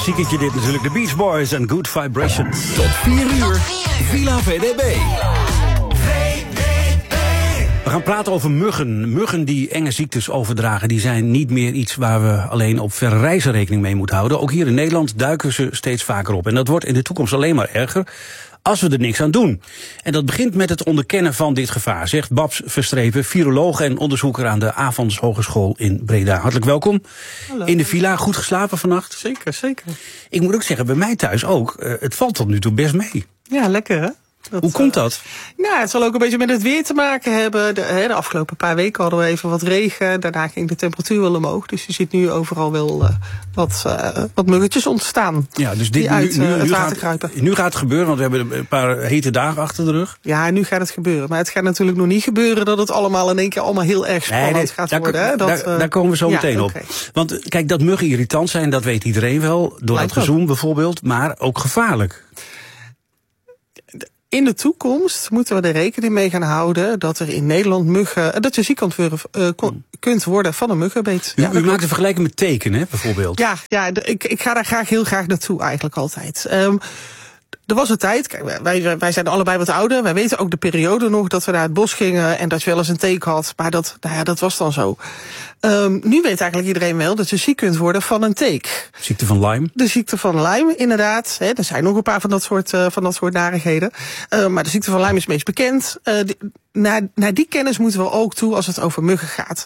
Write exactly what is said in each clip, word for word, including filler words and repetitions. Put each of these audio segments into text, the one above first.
klassieketje dit natuurlijk. De Beach Boys en Good Vibrations. Tot vier uur, Villa V D B. We gaan praten over muggen. Muggen die enge ziektes overdragen, die zijn niet meer iets waar we alleen op verre reizen rekening mee moeten houden. Ook hier in Nederland duiken ze steeds vaker op. En dat wordt in de toekomst alleen maar erger als we er niks aan doen. En dat begint met het onderkennen van dit gevaar, zegt Babs Verstrepen, viroloog en onderzoeker aan de Avans Hogeschool in Breda. Hartelijk welkom. Hallo. In de villa. Goed geslapen vannacht? Zeker, zeker. Ik moet ook zeggen, bij mij thuis ook. Uh, het valt tot nu toe best mee. Ja, lekker hè? Dat, Hoe komt dat? Uh, nou, het zal ook een beetje met het weer te maken hebben. De, hè, de afgelopen paar weken hadden we even wat regen. Daarna ging de temperatuur wel omhoog. Dus je ziet nu overal wel uh, wat, uh, wat muggetjes ontstaan. Ja, dus dit, die uit nu, nu, uh, het nu water gaat, kruipen. Nu gaat het gebeuren, want we hebben een paar hete dagen achter de rug. Ja, nu gaat het gebeuren. Maar het gaat natuurlijk nog niet gebeuren dat het allemaal in één keer allemaal heel erg spannend nee, nee, gaat daar, worden. Hè? Dat, daar, uh, daar komen we zo ja, meteen okay. op. Want kijk, dat muggen irritant zijn, dat weet iedereen wel. Door Lijkt het gezoem bijvoorbeeld, maar ook gevaarlijk. In de toekomst moeten we er rekening mee gaan houden dat er in Nederland muggen, dat je ziek kunt worden, uh, kon, kunt worden van een muggenbeet. U, Ja, u maakt een vergelijking met tekenen, hè, bijvoorbeeld. Ja, ja de, ik, ik ga daar graag heel graag naartoe eigenlijk altijd. Um, Er was een tijd, kijk, wij, wij zijn allebei wat ouder. Wij weten ook de periode nog dat we naar het bos gingen en dat je wel eens een teek had. Maar dat, nou ja, dat was dan zo. Um, nu weet eigenlijk iedereen wel dat je ziek kunt worden van een teek. Ziekte van Lyme. De ziekte van Lyme, inderdaad. He, er zijn nog een paar van dat soort, uh, van dat soort narigheden. Uh, maar de ziekte van Lyme is het meest bekend. Uh, die, naar, naar die kennis moeten we ook toe als het over muggen gaat.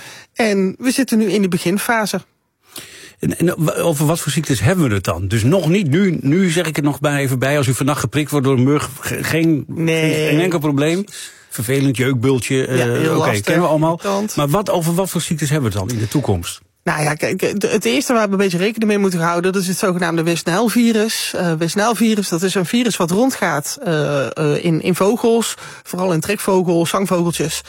En we zitten nu in de beginfase. En, en over wat voor ziektes hebben we het dan? Dus nog niet, nu, nu zeg ik het nog bij even bij. Als u vannacht geprikt wordt door een mug, geen, nee. geen enkel probleem. Vervelend jeukbultje, ja, uh, oké, okay, kennen we allemaal. Irritant. Maar wat, over wat voor ziektes hebben we het dan in de toekomst? Nou ja, kijk, het eerste waar we een beetje rekening mee moeten houden, dat is het zogenaamde West Nile-virus. Uh, West Nile-virus, dat is een virus wat rondgaat uh, uh, in, in vogels, vooral in trekvogels, zangvogeltjes.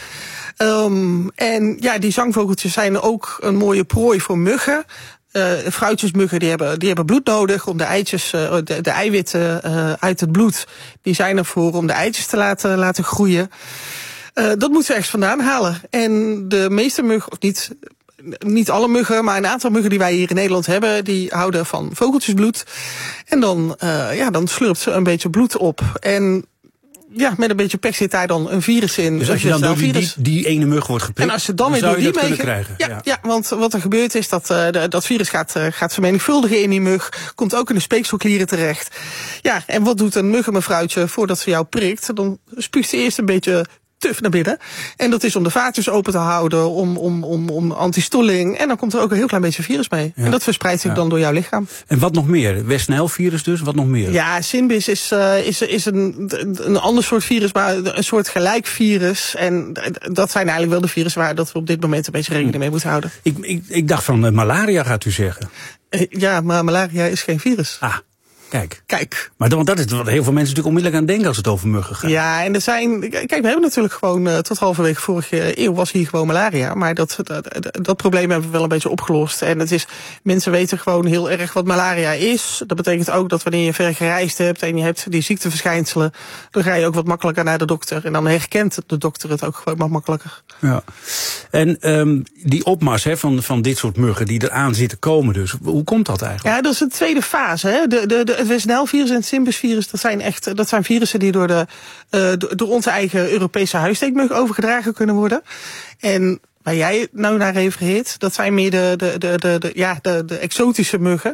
Um, en ja, die zangvogeltjes zijn ook een mooie prooi voor muggen. Uh, fruitjesmuggen die hebben, die hebben bloed nodig om de eitjes, uh, de, de eiwitten uh, uit het bloed, die zijn ervoor om de eitjes te laten, laten groeien. Uh, dat moeten we ergens vandaan halen. En de meeste muggen, of niet, niet alle muggen, maar een aantal muggen die wij hier in Nederland hebben, die houden van vogeltjesbloed. En dan, uh, ja, dan slurpt ze een beetje bloed op. En ja, met een beetje pech zit daar dan een virus in. Dus als je dan door die, die, die ene mug wordt geprikt, en als je dan, dan weer door die dat mee krijgen. Ja, ja. ja, want wat er gebeurt is dat uh, de, dat virus gaat, uh, gaat vermenigvuldigen in die mug. Komt ook in de speekselklieren terecht. Ja, en wat doet een muggenmevrouwtje voordat ze jou prikt? Dan spuugt ze eerst een beetje tuf naar binnen. En dat is om de vaatjes open te houden, om, om, om, om antistolling. En dan komt er ook een heel klein beetje virus mee. Ja. En dat verspreidt zich ja. dan door jouw lichaam. En wat nog meer? West Nile-virus dus, wat nog meer? Ja, Sinbis is, uh, is, is een, een ander soort virus, maar een soort gelijk virus. En dat zijn eigenlijk wel de virussen waar dat we op dit moment een beetje rekening mee moeten houden. Ik, ik, ik dacht van uh, malaria, gaat u zeggen. Uh, ja, maar malaria is geen virus. Ah. Kijk. Kijk. Maar want dat is wat heel veel mensen natuurlijk onmiddellijk aan denken als het over muggen gaat. Ja, en er zijn. Kijk, we hebben natuurlijk gewoon uh, tot halverwege vorige eeuw was hier gewoon malaria. Maar dat, dat, dat probleem hebben we wel een beetje opgelost. En het is, mensen weten gewoon heel erg wat malaria is. Dat betekent ook dat wanneer je ver gereisd hebt en je hebt die ziekteverschijnselen, dan ga je ook wat makkelijker naar de dokter. En dan herkent de dokter het ook gewoon wat makkelijker. Ja. En um, die opmars hè, van, van dit soort muggen die eraan zitten komen dus. Hoe komt dat eigenlijk? Ja, dat is een tweede fase. Hè. De, de, de, het West Nile-virus en het Sinbis-virus, dat zijn echt, dat zijn virussen die door de, uh, door onze eigen Europese huissteekmug overgedragen kunnen worden. En waar jij nou naar refereert, dat zijn meer de, de, de, de, de, ja, de, de exotische muggen.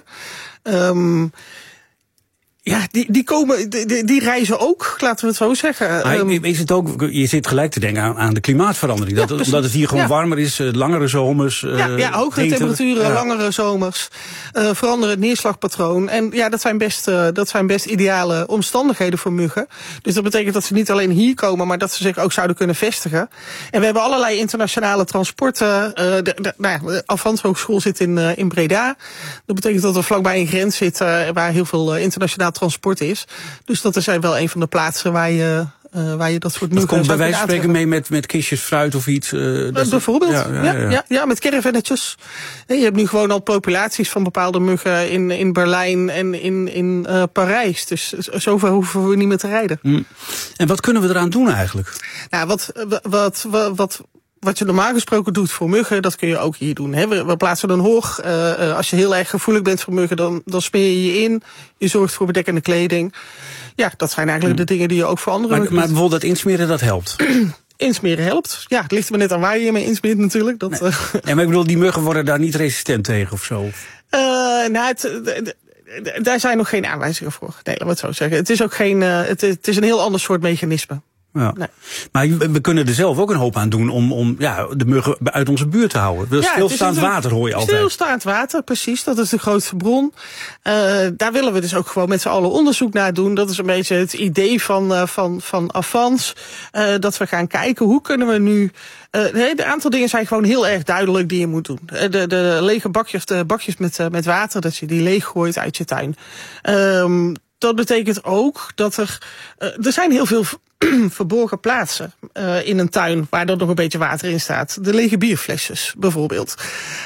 Um, Ja, die, die komen, die, die reizen ook, laten we het zo zeggen. Maar um, is het ook, je zit gelijk te denken aan, aan de klimaatverandering. Dat, ja, omdat het hier gewoon ja. warmer is, langere zomers. Ja, ja hogere heter. temperaturen, ja. langere zomers. Uh, veranderen het neerslagpatroon. En ja, dat zijn, best, uh, dat zijn best ideale omstandigheden voor muggen. Dus dat betekent dat ze niet alleen hier komen, maar dat ze zich ook zouden kunnen vestigen. En we hebben allerlei internationale transporten. Uh, de, de, nou ja, de Avans Hogeschool zit in, uh, in Breda. Dat betekent dat we vlakbij een grens zitten waar heel veel uh, internationaal transport is. Dus dat is wel een van de plaatsen waar je, uh, waar je dat soort muggen... Dat komt bij wijze van spreken mee met, met kistjes fruit of iets? Uh, dat bijvoorbeeld, ja, ja, ja. Ja, ja, met caravannetjes. Je hebt nu gewoon al populaties van bepaalde muggen in, in Berlijn en in, in uh, Parijs. Dus zover hoeven we niet meer te rijden. Mm. En wat kunnen we eraan doen eigenlijk? Nou, wat, wat, wat, wat wat je normaal gesproken doet voor muggen, dat kun je ook hier doen. Hè. We, we plaatsen een hoog. Uh, als je heel erg gevoelig bent voor muggen, dan, dan smeer je je in. Je zorgt voor bedekkende kleding. Ja, dat zijn eigenlijk hmm. de dingen die je ook voor andere maar, muggen maar bijvoorbeeld dat insmeren, dat helpt? Insmeren helpt. Ja, het ligt er maar net aan waar je je mee insmeert natuurlijk. Dat, nee. Uh, ja, maar ik bedoel, die muggen worden daar niet resistent tegen of zo? Uh, nou, het, de, de, daar zijn nog geen aanwijzingen voor. Nee, laat me het zo zeggen. Het is ook geen. Uh, het, het is een heel ander soort mechanisme. Ja. Nee. Maar we kunnen er zelf ook een hoop aan doen om, om ja, de muggen uit onze buurt te houden. Dus ja, stilstaand water hoor je altijd. Stilstaand water, precies. Dat is de grootste bron. Uh, daar willen we dus ook gewoon met z'n allen onderzoek naar doen. Dat is een beetje het idee van, uh, van, van Avans. Uh, dat we gaan kijken hoe kunnen we nu. Uh, een aantal dingen zijn gewoon heel erg duidelijk die je moet doen. De, de lege bakjes, de bakjes met, uh, met water, dat je die leeg gooit uit je tuin. Um, dat betekent ook dat er. Uh, er zijn heel veel verborgen plaatsen uh, in een tuin waar er nog een beetje water in staat. De lege bierflesjes bijvoorbeeld.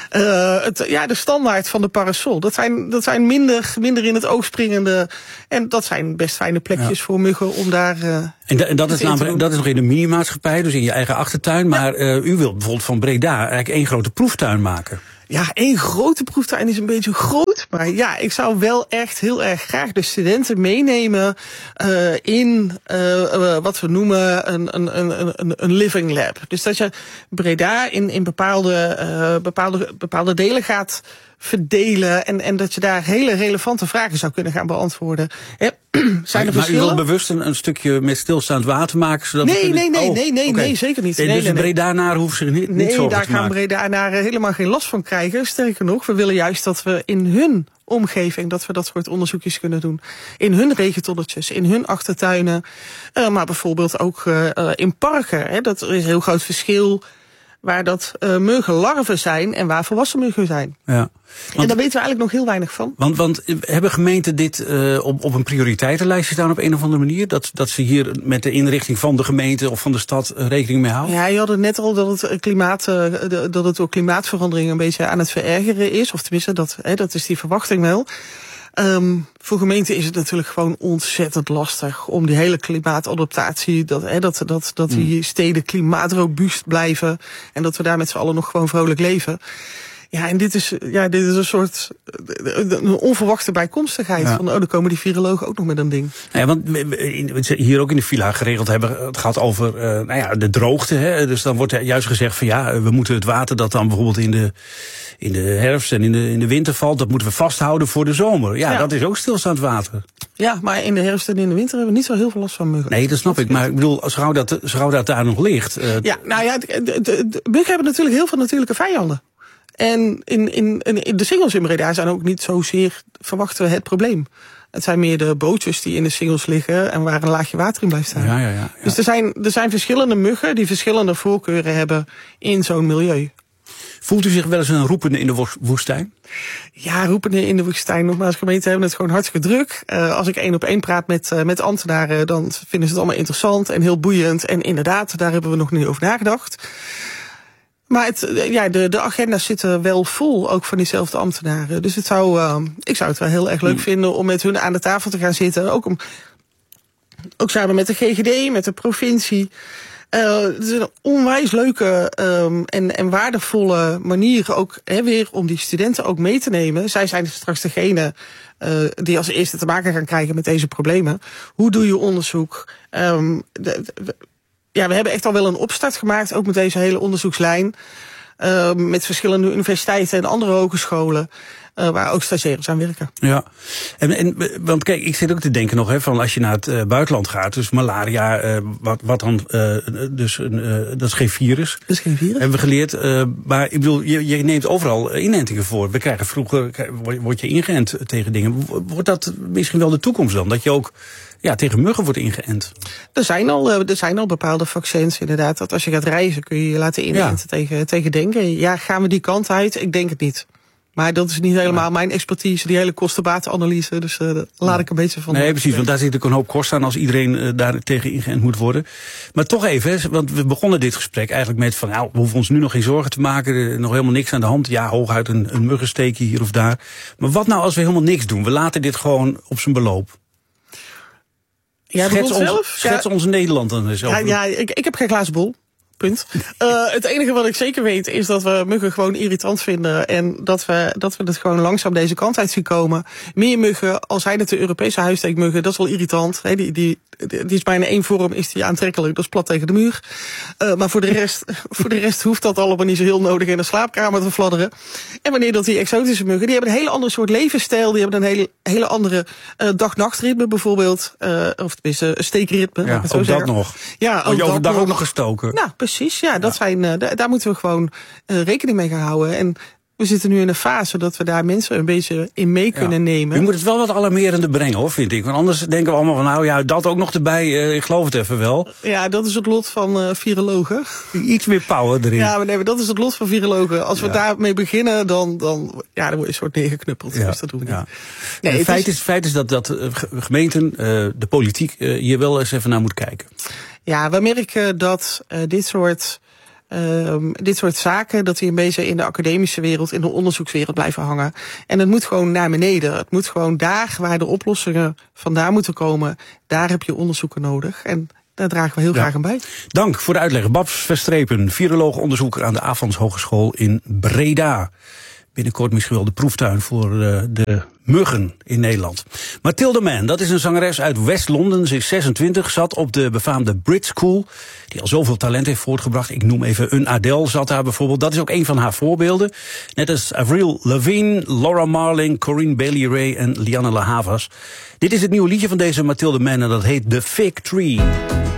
Uh, het, ja, de standaard van de parasol. Dat zijn, dat zijn minder, minder in het oog springende. En dat zijn best fijne plekjes ja. voor muggen om daar. Uh, en, da, en dat, is namelijk, dat is nog in de minimaatschappij, dus in je eigen achtertuin. Maar ja. uh, u wilt bijvoorbeeld van Breda eigenlijk één grote proeftuin maken. Ja, één grote proeftuin is een beetje groot. Maar ja, ik zou wel echt heel erg graag de studenten meenemen uh, in uh, uh, wat we noemen een, een, een, een living lab. Dus dat je Breda in, in bepaalde, uh, bepaalde, bepaalde delen gaat verdelen. En, en dat je daar hele relevante vragen zou kunnen gaan beantwoorden. He, zijn er maar u wil bewust een, een stukje met stilstaand water maken? Zodat nee, we kunnen... nee, nee, oh, nee, nee, okay. nee, zeker niet. Nee, nee, dus nee, de Bredanaren hoeven zich niet, nee, niet zorgen daar te maken? gaan Bredanaren helemaal geen last van krijgen. Sterker nog, we willen juist dat we in hun omgeving, dat we dat soort onderzoekjes kunnen doen. In hun regentonnetjes, in hun achtertuinen. Uh, maar bijvoorbeeld ook uh, uh, in parken. Hè. Dat is een heel groot verschil waar dat uh, muggenlarven zijn en waar volwassen muggen zijn. Ja. Want, en daar weten we eigenlijk nog heel weinig van. Want, want hebben gemeenten dit uh, op, op een prioriteitenlijstje staan op een of andere manier? Dat, dat ze hier met de inrichting van de gemeente of van de stad uh, rekening mee houden? Ja, je had het net al dat het, klimaat, uh, dat het door klimaatverandering een beetje aan het verergeren is. Of tenminste, dat, hè, dat is die verwachting wel. Um, voor gemeenten is het natuurlijk gewoon ontzettend lastig om die hele klimaatadaptatie, dat, hè, dat, dat, dat die steden klimaatrobuust blijven en dat we daar met z'n allen nog gewoon vrolijk leven. Ja, en dit is, ja, dit is een soort een onverwachte bijkomstigheid. Ja. Van, oh, dan komen die virologen ook nog met een ding. Ja, want we hier ook in de villa geregeld hebben, het gaat over uh, nou ja, de droogte. Hè? Dus dan wordt juist gezegd van ja, we moeten het water dat dan bijvoorbeeld in de, in de herfst en in de, in de winter valt, dat moeten we vasthouden voor de zomer. Ja, ja, dat is ook stilstaand water. Ja, maar in de herfst en in de winter hebben we niet zo heel veel last van muggen. Nee, dat snap ik. Maar ik bedoel, als gauw dat, zo gauw dat daar nog ligt. Uh, ja, nou ja, de, de, de muggen hebben natuurlijk heel veel natuurlijke vijanden. En in, in, in de singels in Breda zijn ook niet zozeer, verwachten we, het probleem. Het zijn meer de bootjes die in de singels liggen en waar een laagje water in blijft staan. Ja, ja, ja, ja. Dus er zijn, er zijn verschillende muggen die verschillende voorkeuren hebben in zo'n milieu. Voelt u zich wel eens een roepende in de woestijn? Ja, roepende in de woestijn. Nogmaals, gemeenten hebben het gewoon hartstikke druk. Uh, als ik één op één praat met, uh, met ambtenaren, dan vinden ze het allemaal interessant en heel boeiend. En inderdaad, daar hebben we nog niet over nagedacht. Maar het, ja, de, de agenda's zitten wel vol, ook van diezelfde ambtenaren. Dus het zou, uh, ik zou het wel heel erg leuk hmm. vinden om met hun aan de tafel te gaan zitten. Ook, om, ook samen met de G G D, met de provincie. Uh, het is een onwijs leuke um, en, en waardevolle manier ook hè, weer om die studenten ook mee te nemen. Zij zijn straks degene uh, die als eerste te maken gaan krijgen met deze problemen. Hoe doe je onderzoek? Um, de, de, Ja, we hebben echt al wel een opstart gemaakt, ook met deze hele onderzoekslijn. Uh, met verschillende universiteiten en andere hogescholen. Uh, waar ook stagiaires aan werken. Ja, en, en, want kijk, ik zit ook te denken nog, hè, van als je naar het uh, buitenland gaat, dus malaria, uh, wat, wat dan, uh, dus uh, dat is geen virus. Dat is geen virus. Hebben we geleerd, uh, maar ik bedoel, je, je neemt overal inentingen voor. We krijgen vroeger, word je ingeënt tegen dingen. Wordt dat misschien wel de toekomst dan? Dat je ook ja, tegen muggen wordt ingeënt? Er zijn al, er zijn al bepaalde vaccins inderdaad, dat als je gaat reizen kun je je laten inenten ja. tegen, tegen denken. Ja, gaan we die kant uit? Ik denk het niet. Maar dat is niet helemaal ja. mijn expertise, die hele kostenbatenanalyse. Dus uh, daar laat ja. ik een beetje van. Nee, precies, want daar zit ook een hoop kosten aan als iedereen uh, daar tegen ingeënt moet worden. Maar toch even, hè, want we begonnen dit gesprek eigenlijk met van, nou, we hoeven ons nu nog geen zorgen te maken, er, nog helemaal niks aan de hand. Ja, hooguit een, een muggensteekje hier of daar. Maar wat nou als we helemaal niks doen? We laten dit gewoon op zijn beloop. Ja, schets ons, zelf? schets ja. ons Nederland dan eens over. Ja, ja ik, ik heb geen glazen bol. Punt. Uh, het enige wat ik zeker weet is dat we muggen gewoon irritant vinden. En dat we, dat we het gewoon langzaam deze kant uit zien komen. Meer muggen, al zijn het de Europese huissteekmuggen, dat is wel irritant. He, die, die, die is bijna één vorm, is die aantrekkelijk, dat is plat tegen de muur. Uh, maar voor de, rest, voor de rest hoeft dat allemaal niet zo heel nodig in een slaapkamer te fladderen. En wanneer dat die exotische muggen, die hebben een hele andere soort levensstijl. Die hebben een hele, hele andere uh, dag-nachtritme bijvoorbeeld. Uh, of tenminste een steekritme. Ja, ook dat zeggen. nog. Ja, ook je overdag nog. ook nog gestoken. Nou, precies. Ja, dat ja. zijn, uh, daar, daar moeten we gewoon uh, rekening mee gaan houden. En we zitten nu in een fase dat we daar mensen een beetje in mee kunnen ja. nemen. Je moet het wel wat alarmerender brengen, hoor, vind ik. Want anders denken we allemaal van, nou ja, dat ook nog erbij. Uh, ik geloof het even wel. Ja, dat is het lot van uh, virologen. Iets meer power erin. Ja, maar nee, maar dat is het lot van virologen. Als we ja. daarmee beginnen, dan, dan, ja, dan word je een soort neergeknuppeld. Ja. Dus dat doen we niet. Ja. Nee, het, feit is, is, feit is dat, dat gemeenten, uh, de politiek, uh, hier wel eens even naar moet kijken. Ja, we merken dat uh, dit soort... Um, dit soort zaken, dat die een beetje in de academische wereld, in de onderzoekswereld blijven hangen. En het moet gewoon naar beneden. Het moet gewoon daar waar de oplossingen vandaan moeten komen, daar heb je onderzoeken nodig. En daar dragen we heel ja. graag aan bij. Dank voor de uitleg. Babs Verstrepen, viroloog-onderzoeker aan de Avans Hogeschool in Breda. Binnenkort misschien wel de proeftuin voor uh, de muggen in Nederland. Mathilde Mann, dat is een zangeres uit West-Londen. Ze is zesentwintig, zat op de befaamde Brit School, die al zoveel talent heeft voortgebracht. Ik noem even een Adele zat daar bijvoorbeeld. Dat is ook een van haar voorbeelden. Net als Avril Lavigne, Laura Marling, Corinne Bailey Rae en Lianne La Havas. Dit is het nieuwe liedje van deze Mathilde Mann en dat heet The Fig Tree.